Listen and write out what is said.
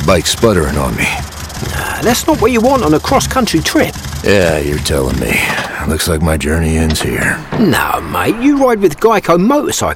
bike's sputtering on me. That's not what you want on a cross-country trip. Yeah, you're telling me. Looks like my journey ends here. No, mate, you ride with Geico Motorcycle